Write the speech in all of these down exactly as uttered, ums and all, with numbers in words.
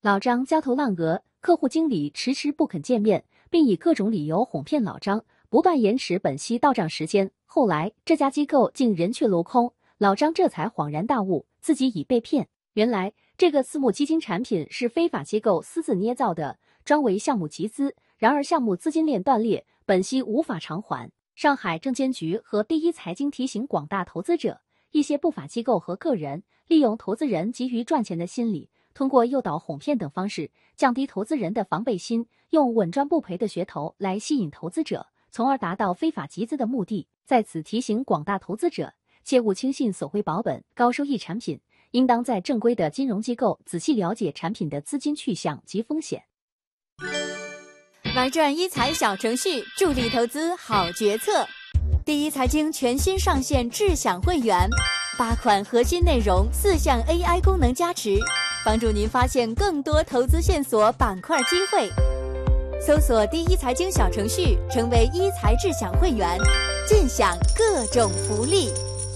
老张焦头烂额，客户经理迟迟不肯见面，并以各种理由哄骗老张，不断延迟本息到账时间。后来这家机构竟人去楼空，老张这才恍然大悟，自己已被骗。原来这个私募基金产品是非法机构私自捏造的，专为项目集资，然而项目资金链断裂，本息无法偿还。上海证监局和第一财经提醒广大投资者，一些不法机构和个人利用投资人急于赚钱的心理，通过诱导、哄骗等方式，降低投资人的防备心，用稳赚不赔的噱头来吸引投资者，从而达到非法集资的目的。在此提醒广大投资者，切勿轻信索回保本、高收益产品，应当在正规的金融机构仔细了解产品的资金去向及风险。 玩转一财小程序，助力投资好决策。第一财经全新上线智享会员，八款核心内容，四项 A I 功能加持，帮助您发现更多投资线索、板块机会。搜索第一财经小程序，成为一财智享会员，尽享各种福利。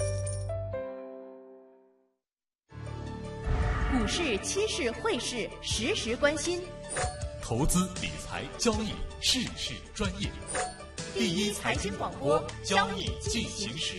股市、期市、汇市，实时关心。 投资理财交易事事专业，第一财经广播，交易进行时。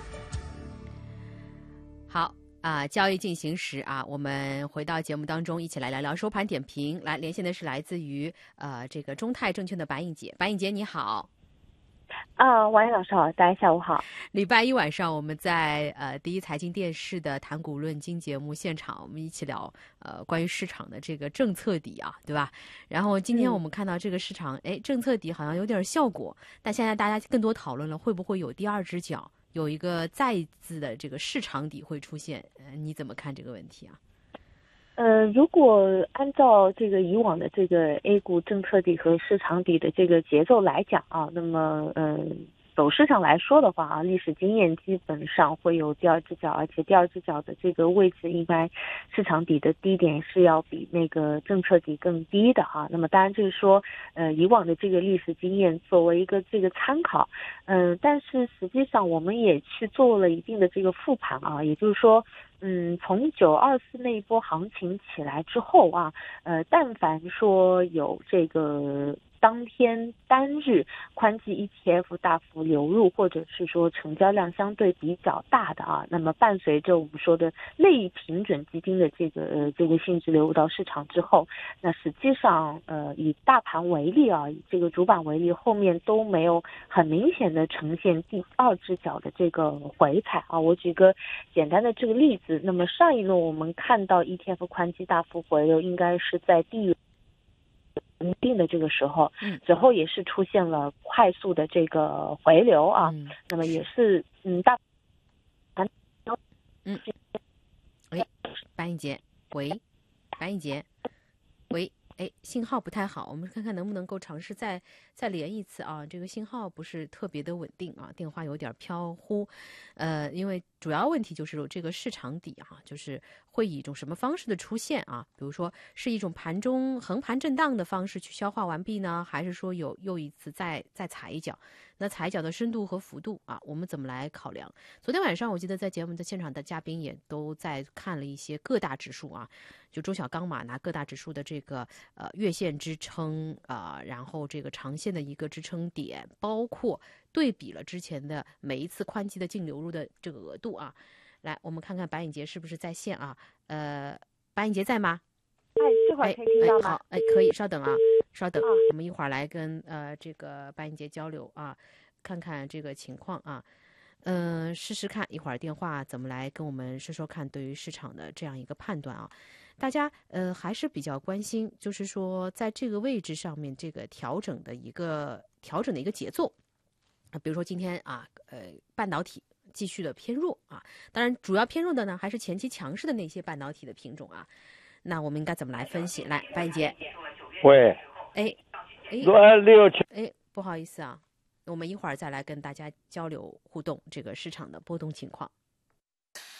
好啊、呃，交易进行时啊，我们回到节目当中，一起来聊聊收盘点评。来连线的是来自于呃这个中泰证券的白颖姐，白颖姐你好。 啊，王岩老师好，大家下午好。 礼拜一晚上，我们在呃第一财经电视的谈股论金节目现场，我们一起聊呃关于市场的这个政策底啊，对吧？然后今天我们看到这个市场，哎、嗯，政策底好像有点效果，但现在大家更多讨论了，会不会有第二只脚，有一个再次的这个市场底会出现？呃，你怎么看这个问题啊？ 呃，如果按照这个以往的这个 A 股政策底和市场底的这个节奏来讲啊，那么呃走势上来说的话啊，历史经验基本上会有第二只脚，而且第二只脚的这个位置应该市场底的低点是要比那个政策底更低的哈、啊。那么当然就是说呃以往的这个历史经验作为一个这个参考，嗯、呃，但是实际上我们也去做了一定的这个复盘啊，也就是说。嗯，从九二四那一波行情起来之后啊，呃，但凡说有这个当天单日宽基 E T F 大幅流入，或者是说成交量相对比较大的啊，那么伴随着我们说的类平准基金的这个呃这个性质流入到市场之后，那实际上呃以大盘为例啊，以这个主板为例，后面都没有很明显的呈现第二只脚的这个回踩啊。我举个简单的这个例子，那么上一轮我们看到 E T F 宽基大幅回流，应该是在地稳定的这个时候，嗯，之后也是出现了快速的这个回流啊，嗯、那么也是嗯大盘嗯，喂，白颖姐，喂，白颖姐，喂，哎，信号不太好，我们看看能不能够尝试再再连一次啊？这个信号不是特别的稳定啊，电话有点飘忽，呃，因为主要问题就是这个市场底哈、啊，就是会以一种什么方式的出现啊？比如说是一种盘中横盘震荡的方式去消化完毕呢，还是说有又一次再再踩一脚？那踩脚的深度和幅度啊，我们怎么来考量？昨天晚上我记得在节目的现场的嘉宾也都在看了一些各大指数啊，就周小刚嘛，拿各大指数的这个呃月线支撑啊、呃，然后这个长线的一个支撑点，包括对比了之前的每一次宽基的净流入的这个额度啊。来，我们看看白颖杰是不是在线啊？呃，白颖杰在吗？ 哎，这会儿可以听到吗？ 哎，好，哎，可以，稍等啊，稍等，啊、我们一会儿来跟呃这个白颖杰交流啊，看看这个情况啊，嗯、呃，试试看一会儿电话怎么来跟我们说说看对于市场的这样一个判断啊。大家呃还是比较关心，就是说在这个位置上面这个调整的一个调整的一个节奏啊，比如说今天啊，呃，半导体继续的偏弱啊，当然主要偏弱的呢还是前期强势的那些半导体的品种啊。那我们应该怎么来分析？来，白姐。 喂。 哎，哎， 六七。 哎，不好意思啊，我们一会儿再来跟大家交流互动这个市场的波动情况。